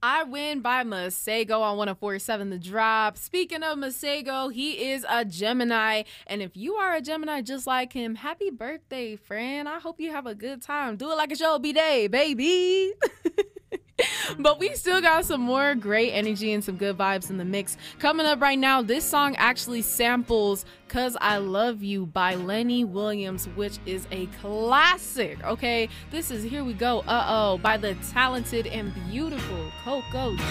I Win by Masego on 104.7 The Drop. Speaking of Masego, he is a Gemini. And if you are a Gemini just like him, happy birthday, friend. I hope you have a good time. Do it like a show B-Day, baby. But we still got some more great energy and some good vibes in the mix. Coming up right now, this song actually samples "'Cause I Love You" by Lenny Williams, which is a classic, okay? This is Here We Go, by the talented and beautiful Coco